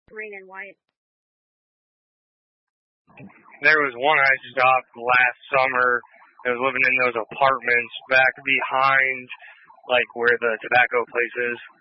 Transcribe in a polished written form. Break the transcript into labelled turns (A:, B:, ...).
A: green and white.
B: There was one I stopped last summer. I was living in those apartments back behind, like, where the tobacco place is.